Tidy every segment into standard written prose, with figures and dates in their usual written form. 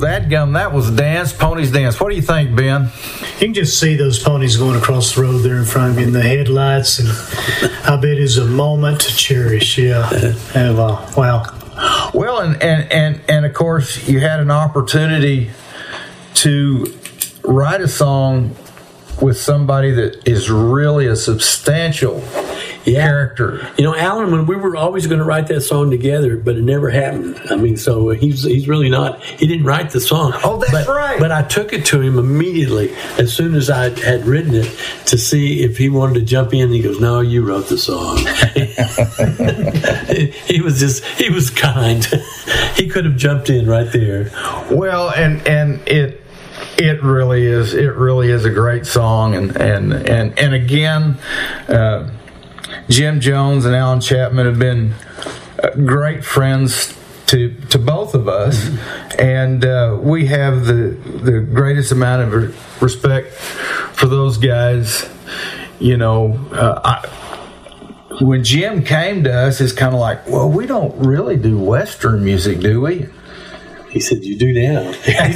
dadgum, that was Ponies Dance. What do you think, Ben? You can just see those ponies going across the road there in front of you in the headlights, and I bet it's a moment to cherish. Yeah, and, wow. Well, and of course, you had an opportunity to write a song with somebody that is really a substantial character. You know, Alan, when we were always going to write that song together, but it never happened. I mean, so he's really not, he didn't write the song. Oh, that's right. But I took it to him immediately as soon as I had written it to see if he wanted to jump in. He goes, "No, you wrote the song." he was kind. He could have jumped in right there. Well, and it really is a great song, and again, Jim Jones and Alan Chapman have been great friends to both of us, and we have the greatest amount of respect for those guys. You know, when Jim came to us, it's kind of like, well, we don't really do Western music, do we? He said, "You do now."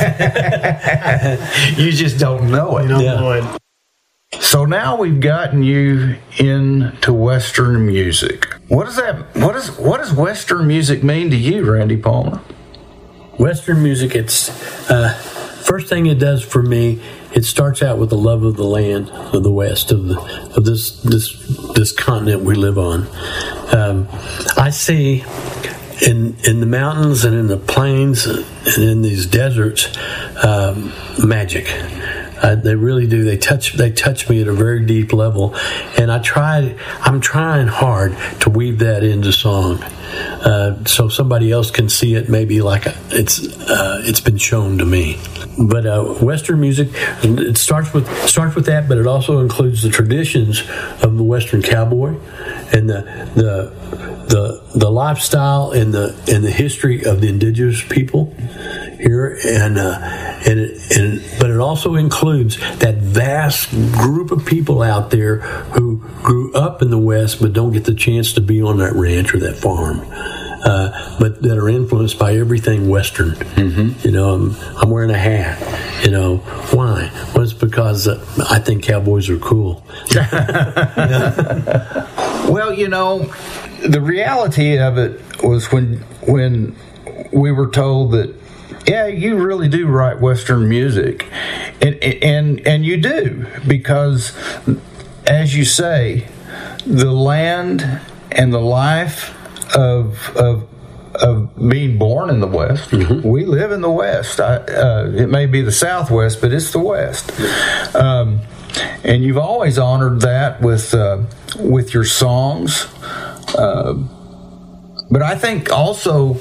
You just don't know it. You don't know it. So now we've gotten you into Western music. What does Western music mean to you, Randy Palmer? Western music, it's first thing it does for me. It starts out with the love of the land of the West, of this continent we live on. I see in the mountains and in the plains and in these deserts magic. They really do. They touch me at a very deep level, and I'm trying hard to weave that into song, so somebody else can see it. Maybe like it's been shown to me. But Western music, it starts with that, but it also includes the traditions of the Western cowboy and the lifestyle and the history of the indigenous people here, but it also includes that vast group of people out there who grew up in the West but don't get the chance to be on that ranch or that farm, but that are influenced by everything Western. Mm-hmm. You know, I'm wearing a hat. You know, why? Well, it's because I think cowboys are cool. Well, you know, the reality of it was when we were told that, yeah, you really do write Western music, and you do, because, as you say, the land and the life of being born in the West. Mm-hmm. We live in the West. It may be the Southwest, but it's the West. And you've always honored that with your songs. But I think also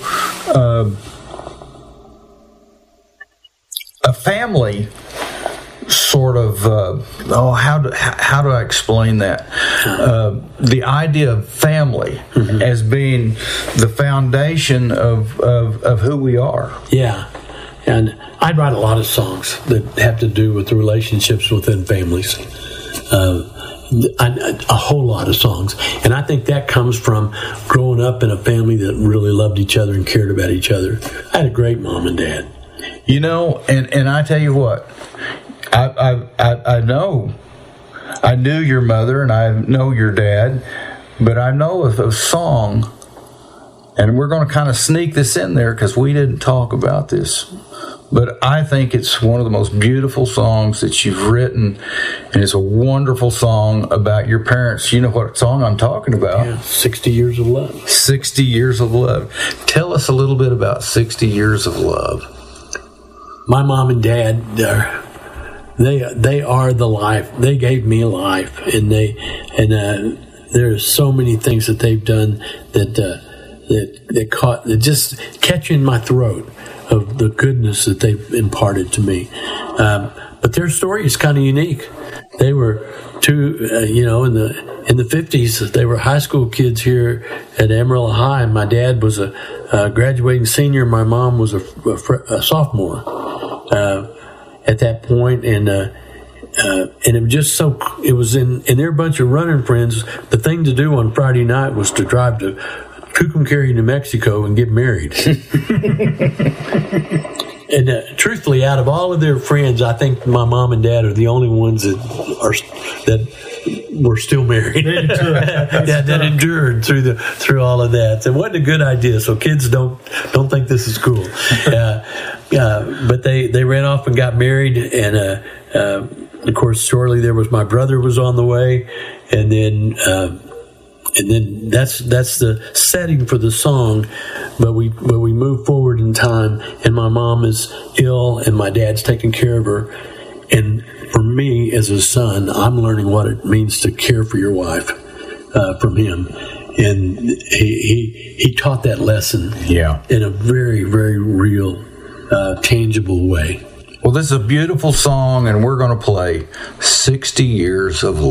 a family sort of how do I explain that? The idea of family mm-hmm. as being the foundation of who we are. Yeah. And I'd write a lot of songs that have to do with the relationships within families. A whole lot of songs. And I think that comes from growing up in a family that really loved each other and cared about each other. I had a great mom and dad. You know, and I tell you what, I knew your mother and I know your dad, but I know of a song, and we're going to kind of sneak this in there because we didn't talk about this, but I think it's one of the most beautiful songs that you've written, and it's a wonderful song about your parents. You know what song I'm talking about? Yeah, 60 Years of Love. 60 Years of Love. Tell us a little bit about 60 Years of Love. My mom and dad, they are the life. They gave me life, and there's so many things that they've done that just catch in my throat of the goodness that they've imparted to me. But their story is kind of unique. They were two, in the 50s. They were high school kids here at Amarillo High. My dad was a graduating senior. My mom was a sophomore at that point, and it was just so. It was in their bunch of running friends. The thing to do on Friday night was to drive to Tucumcari, New Mexico, and get married. truthfully, out of all of their friends, I think my mom and dad are the only ones that were still married. That endured through all of that. So it wasn't a good idea. So kids don't think this is cool. But they ran off and got married, and of course, shortly there was my brother was on the way, and then that's the setting for the song. But we move forward in time, and my mom is ill, and my dad's taking care of her. And for me, as a son, I'm learning what it means to care for your wife from him. And he taught that lesson in a very, very real, tangible way. Well, this is a beautiful song, and we're going to play 60 Years of